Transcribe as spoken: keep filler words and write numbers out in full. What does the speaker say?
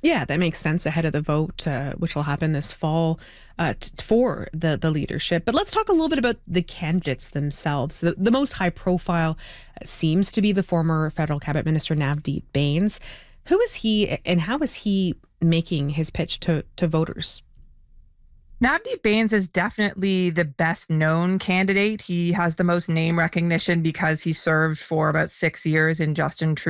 Yeah, that makes sense ahead of the vote, uh, which will happen this fall uh, t- for the, the leadership. But let's talk a little bit about the candidates themselves. The, the most high profile uh, seems to be the former federal cabinet minister Navdeep Bains. Who is he and how is he making his pitch to, to voters? Navdeep Bains is definitely the best known candidate. He has the most name recognition because he served for about six years in Justin Trudeau